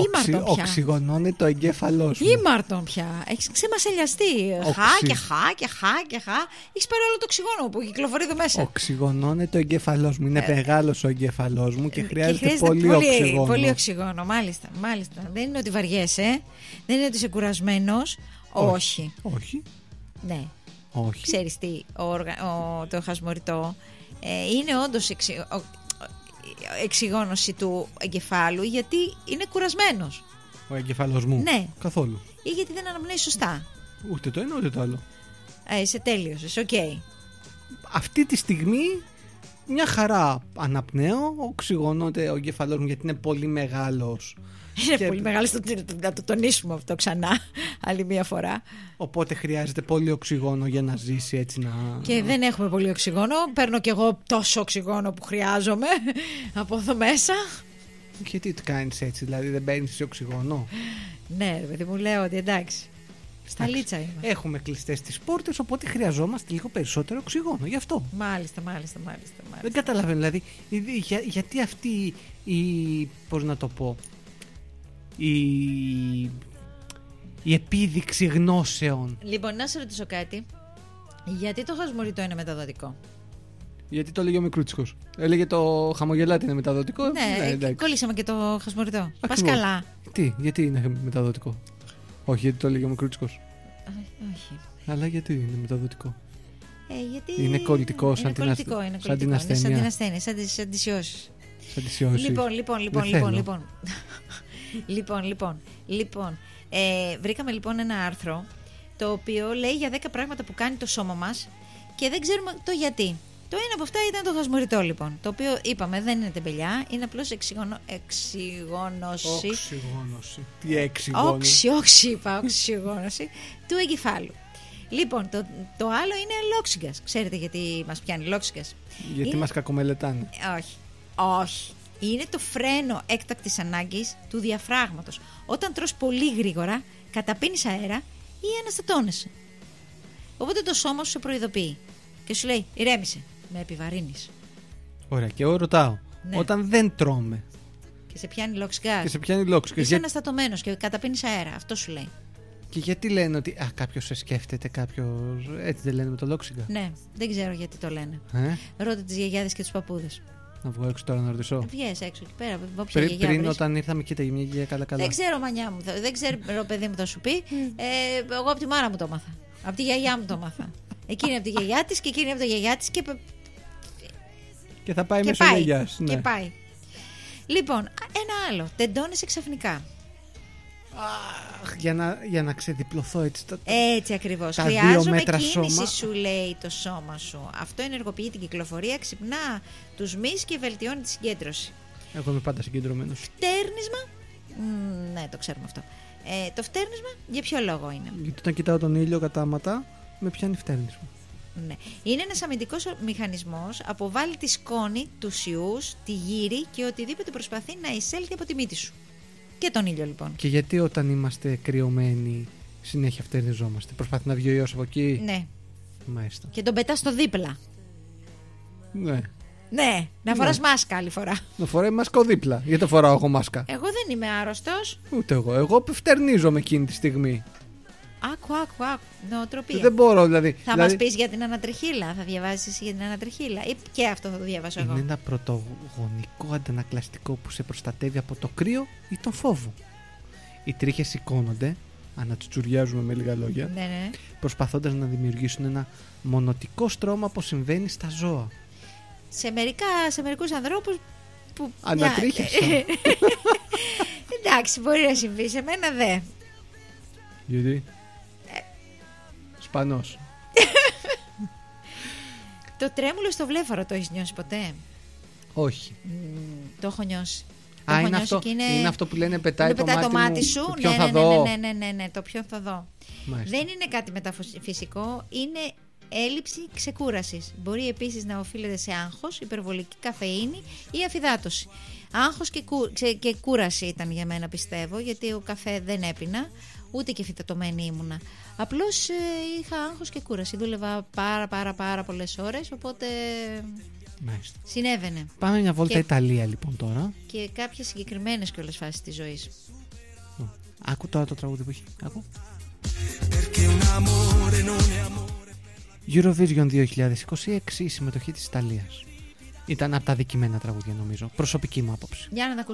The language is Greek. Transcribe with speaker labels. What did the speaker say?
Speaker 1: Ήμαρτον πια.
Speaker 2: Οξυγονώνει το εγκέφαλό σου.
Speaker 1: Ήμαρτον πια. Έχεις ξεμασελιαστεί. Χα και χα και χα και χα. Έχεις πάρει όλο το οξυγόνο που κυκλοφορεί εδώ μέσα.
Speaker 2: Οξυγονώνει το εγκέφαλό μου. Είναι μεγάλος ο εγκέφαλός μου και χρειάζεται πολύ οξυγόνο.
Speaker 1: Πολύ οξυγόνο, μάλιστα. Δεν είναι ότι βαριέσαι. Δεν είναι ότι είσαι κουρασμένος. Όχι. Ναι.
Speaker 2: Όχι.
Speaker 1: Ξέρεις τι, το χασμωριτό είναι όντως εξυγόνωση του εγκεφάλου, γιατί είναι κουρασμένος.
Speaker 2: Ο εγκεφαλός μου.
Speaker 1: Ναι.
Speaker 2: Καθόλου.
Speaker 1: Ή γιατί δεν αναπνέει σωστά.
Speaker 2: Ούτε το ένα ούτε το άλλο.
Speaker 1: Είσαι τέλειος, είσαι οκ.
Speaker 2: Αυτή τη στιγμή μια χαρά αναπνέω, οξυγονώνεται ο εγκεφαλός μου γιατί είναι πολύ μεγάλος.
Speaker 1: Είναι πολύ μεγάλο, να το τονίσουμε αυτό ξανά άλλη μία φορά.
Speaker 2: Οπότε χρειάζεται πολύ οξυγόνο για να ζήσει έτσι να...
Speaker 1: Και δεν έχουμε πολύ οξυγόνο. Παίρνω κι εγώ τόσο οξυγόνο που χρειάζομαι από εδώ μέσα.
Speaker 2: Γιατί το κάνεις έτσι, δηλαδή δεν παίρνεις οξυγόνο?
Speaker 1: Ναι, παιδί μου, λέω ότι εντάξει. Στα λίτσα είμαστε.
Speaker 2: Έχουμε κλειστές τις πόρτες, οπότε χρειαζόμαστε λίγο περισσότερο οξυγόνο. Γι' αυτό.
Speaker 1: Μάλιστα.
Speaker 2: Δεν καταλαβαίνω, δηλαδή, γιατί αυτή πώς να το πω, η επίδειξη γνώσεων.
Speaker 1: Λοιπόν, να σε ρωτήσω κάτι. Γιατί το χασμωριτό είναι μεταδοτικό?
Speaker 2: Γιατί το έλεγε ο Μικρούτσικος. Έλεγε το χαμογελάτι είναι μεταδοτικό.
Speaker 1: Ναι, κολλήσαμε και το χασμωριτό. Πας καλά.
Speaker 2: Γιατί είναι μεταδοτικό? Όχι, γιατί το έλεγε ο Μικρούτσικος.
Speaker 1: Όχι.
Speaker 2: Αλλά γιατί είναι μεταδοτικό?
Speaker 1: Γιατί
Speaker 2: είναι κολλητικό, σαν την ασθένεια.
Speaker 1: Σαν τις αντισιώσεις. Λοιπόν, βρήκαμε λοιπόν ένα άρθρο το οποίο λέει για 10 πράγματα που κάνει το σώμα μας και δεν ξέρουμε το γιατί. Το ένα από αυτά ήταν το χασμωριτό, λοιπόν, το οποίο είπαμε δεν είναι τεμπελιά, είναι απλώς εξυγόνωση.
Speaker 2: Τι εξυγόνωση?
Speaker 1: Οξυγόνωση του εγκεφάλου. Λοιπόν, το άλλο είναι λόξιγκας. Ξέρετε γιατί μας πιάνει λόξιγκας?
Speaker 2: Γιατί μας κακομελετάνε?
Speaker 1: Όχι. Είναι το φρένο έκτακτης ανάγκης του διαφράγματος. Όταν τρως πολύ γρήγορα, καταπίνεις αέρα ή αναστατώνεσαι. Οπότε το σώμα σου σε προειδοποιεί και σου λέει ηρέμησε, με επιβαρύνεις.
Speaker 2: Ωραία, και εγώ ρωτάω, όταν δεν τρώμε
Speaker 1: και σε πιάνει λόξιγκας,
Speaker 2: είσαι
Speaker 1: αναστατωμένος και καταπίνεις αέρα, αυτό σου λέει.
Speaker 2: Και γιατί λένε ότι κάποιος σε σκέφτεται, κάποιος. Έτσι δεν λένε με το λόξιγκα?
Speaker 1: Ναι, δεν ξέρω γιατί το λένε. Ρώτα τις γιαγιάδες και τους παππούδες.
Speaker 2: Να βγω έξω τώρα να ρωτήσω.
Speaker 1: Βγες έξω εκεί πέρα.
Speaker 2: Πριν όταν ήρθαμε, κοίταγε μια γιαγιά καλά.
Speaker 1: Δεν ξέρω, μανιά μου. Δεν ξέρω, παιδί μου, θα σου πει. Εγώ από τη μάνα μου το έμαθα. Από τη γιαγιά μου το έμαθα. Εκείνη από τη γιαγιά της και εκείνη από τη γιαγιά της.
Speaker 2: Και θα πάει μέσω γιαγιάς.
Speaker 1: Και πάει. Λοιπόν, ένα άλλο. Τεντώνεσαι ξαφνικά.
Speaker 2: Για να ξεδιπλωθώ έτσι.
Speaker 1: Έτσι ακριβώς. Χρειάζομαι κίνηση, σου λέει το σώμα σου. Αυτό ενεργοποιεί την κυκλοφορία, ξυπνά τους μυς και βελτιώνει τη συγκέντρωση.
Speaker 2: Εγώ είμαι πάντα συγκεντρωμένος.
Speaker 1: Φτέρνισμα. Ναι, το ξέρουμε αυτό. Το φτέρνισμα για ποιο λόγο είναι?
Speaker 2: Γιατί όταν κοιτάω τον ήλιο κατάματα, με πιάνει φτέρνισμα.
Speaker 1: Ναι. Είναι ένας αμυντικός μηχανισμός. Αποβάλλει τη σκόνη, τους ιούς, τη γύρι και οτιδήποτε προσπαθεί να εισέλθει από τη μύτη σου. Και τον ήλιο, λοιπόν.
Speaker 2: Και γιατί όταν είμαστε κρυωμένοι συνέχεια φτερνιζόμαστε? Προσπαθεί να βγει ο ιός από εκεί.
Speaker 1: Ναι.
Speaker 2: Μάλιστα.
Speaker 1: Και τον πετάς στο δίπλα.
Speaker 2: Ναι.
Speaker 1: Να φοράς μάσκα άλλη φορά.
Speaker 2: Να φοράει μάσκα δίπλα. Γιατί το φοράω εγώ μάσκα?
Speaker 1: Εγώ δεν είμαι άρρωστος.
Speaker 2: Ούτε εγώ. Εγώ φτερνίζομαι εκείνη τη στιγμή.
Speaker 1: Άκου. Νοοτροπία.
Speaker 2: Δεν μπορώ, δηλαδή.
Speaker 1: Θα μας πεις για την ανατριχίλα? Θα διαβάσεις εσύ για την ανατριχίλα? Ή και αυτό θα το διαβάσω εγώ?
Speaker 2: Είναι ένα πρωτογονικό αντανακλαστικό που σε προστατεύει από το κρύο ή τον φόβο. Οι τρίχες σηκώνονται, ανατσουτσουριάζουμε με λίγα λόγια,
Speaker 1: ναι.
Speaker 2: Προσπαθώντας να δημιουργήσουν ένα μονοτικό στρώμα που συμβαίνει στα ζώα.
Speaker 1: Σε μερικούς ανθρώπους που
Speaker 2: ανατρίχιασα.
Speaker 1: Εντάξει, μπορεί να συμβεί, σε μένα δε.
Speaker 2: Γιατί? Σπανός.
Speaker 1: Το τρέμουλο στο βλέφαρο το έχεις νιώσει ποτέ?
Speaker 2: Όχι.
Speaker 1: Το έχω νιώσει.
Speaker 2: Είναι αυτό που λένε πετάει το μάτι σου.
Speaker 1: Ναι, το ποιον θα δω.
Speaker 2: Μάλιστα.
Speaker 1: Δεν είναι κάτι μεταφυσικό, είναι έλλειψη ξεκούρασης. Μπορεί επίσης να οφείλεται σε άγχος, υπερβολική καφεΐνη ή αφυδάτωση. Άγχος και κούραση ήταν για μένα, πιστεύω, γιατί ο καφέ δεν έπινα, ούτε και φυτατωμένη ήμουνα. Απλώς είχα άγχος και κούραση. Δούλευα πάρα πολλές ώρες, οπότε
Speaker 2: μάλιστα.
Speaker 1: Συνέβαινε.
Speaker 2: Πάμε μια βόλτα Ιταλία λοιπόν τώρα.
Speaker 1: Και κάποιες συγκεκριμένες κιόλας φάσεις της ζωής.
Speaker 2: Άκου τώρα το τραγούδι που έχει. Άκου. Eurovision 2026, η συμμετοχή της Ιταλίας. Ήταν από τα δικημένα τραγούδια νομίζω. Προσωπική μου άποψη.
Speaker 1: Για να τα